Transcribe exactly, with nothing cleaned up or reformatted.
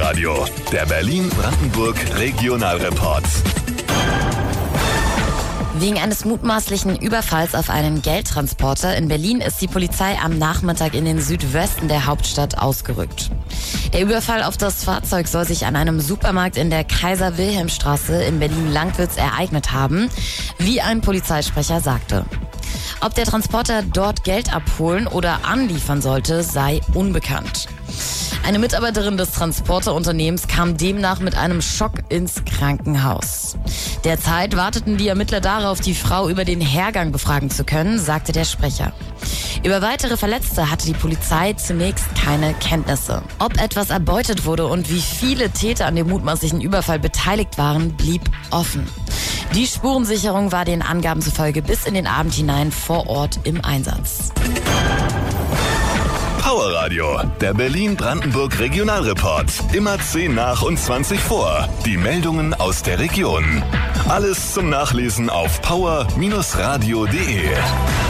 Powerradio, der Berlin-Brandenburg Regionalreport. Wegen eines mutmaßlichen Überfalls auf einen Geldtransporter in Berlin ist die Polizei am Nachmittag in den Südwesten der Hauptstadt ausgerückt. Der Überfall auf das Fahrzeug soll sich an einem Supermarkt in der Kaiser-Wilhelm-Straße in Berlin-Langwitz ereignet haben, wie ein Polizeisprecher sagte. Ob der Transporter dort Geld abholen oder anliefern sollte, sei unbekannt. Eine Mitarbeiterin des Transporterunternehmens kam demnach mit einem Schock ins Krankenhaus. Derzeit warteten die Ermittler darauf, die Frau über den Hergang befragen zu können, sagte der Sprecher. Über weitere Verletzte hatte die Polizei zunächst keine Kenntnisse. Ob etwas erbeutet wurde und wie viele Täter an dem mutmaßlichen Überfall beteiligt waren, blieb offen. Die Spurensicherung war den Angaben zufolge bis in den Abend hinein vor Ort im Einsatz. Powerradio, der Berlin-Brandenburg Regionalreport. Immer zehn nach und zwanzig vor. Die Meldungen aus der Region. Alles zum Nachlesen auf power Bindestrich radio punkt de.